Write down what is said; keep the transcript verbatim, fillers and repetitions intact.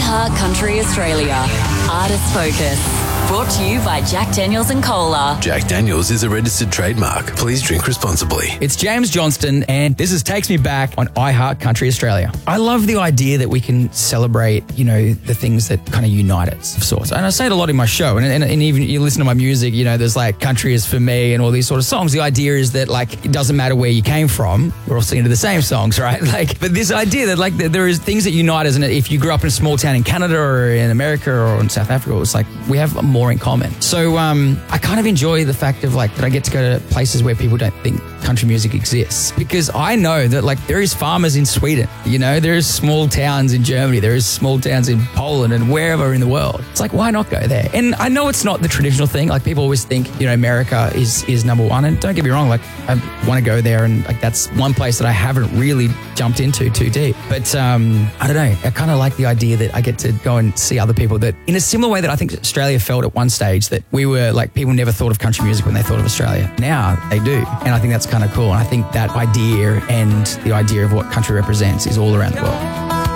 iHeart Country Australia. Artist Focus. Brought to you by Jack Daniels and Cola. Jack Daniels is a registered trademark. Please drink responsibly. It's James Johnston, and this is Takes Me Back on iHeart Country Australia. I love the idea that we can celebrate, you know, the things that kind of unite us of sorts. And I say it a lot in my show, and, and, and even you listen to my music, you know, there's like Country is for Me and all these sort of songs. The idea is that, like, it doesn't matter where you came from, we're all singing to the same songs, right? Like, but this idea that, like, there is things that unite us, and if you grew up in a small town in Canada or in America or in South Africa, it's like we have more in common. So um, I kind of enjoy the fact of, like, that I get to go to places where people don't think country music exists, because I know that, like, there is farmers in Sweden, you know, there is small towns in Germany, there is small towns in Poland and wherever in the world. It's like, why not go there? And I know it's not the traditional thing. Like, people always think, you know, America is is number one, and don't get me wrong, like, I want to go there, and, like, that's one place that I haven't really jumped into too deep. But um, I don't know, I kind of like the idea that I get to go and see other people that, in a similar way that I think Australia felt at one stage, that we were, like, people never thought of country music when they thought of Australia. Now they do. And I think that's kind of cool. And I think that idea and the idea of what country represents is all around the world.